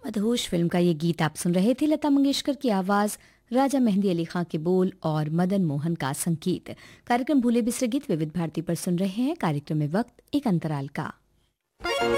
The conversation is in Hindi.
मदहोश फिल्म का ये गीत आप सुन रहे थे। लता मंगेशकर की आवाज, राजा मेहंदी अली खां के बोल और मदन मोहन का संगीत। कार्यक्रम भूले बिसरे गीत विविध भारती पर सुन रहे हैं। कार्यक्रम में वक्त एक अंतराल का।